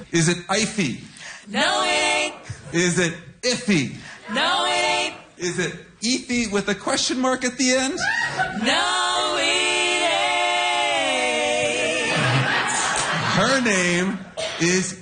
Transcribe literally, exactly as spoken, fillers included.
Is it Ify? No, it ain't. Is it Iffy? No, it ain't. Is it Ethy with a question mark at the end? No, it ain't. Her name is